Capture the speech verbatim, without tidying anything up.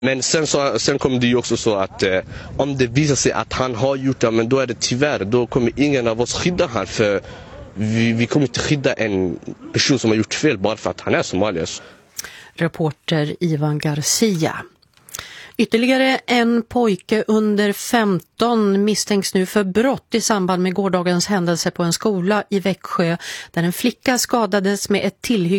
Men sen, så, sen kommer det ju också så att eh, om det visar sig att han har gjort det, men då är det tyvärr, då kommer ingen av oss skydda han, för vi, vi kommer inte skydda en person som har gjort fel bara för att han är somalier. Reporter Ivan Garcia. Ytterligare en pojke under femton misstänks nu för brott i samband med gårdagens händelse på en skola i Växjö där en flicka skadades med ett tillhygge